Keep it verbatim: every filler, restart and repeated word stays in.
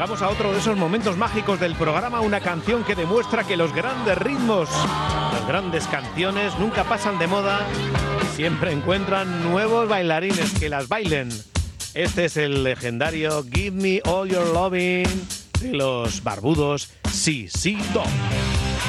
Llegamos a otro de esos momentos mágicos del programa, una canción que demuestra que los grandes ritmos, las grandes canciones nunca pasan de moda y siempre encuentran nuevos bailarines que las bailen. Este es el legendario Give Me All Your Loving de los barbudos C C Top.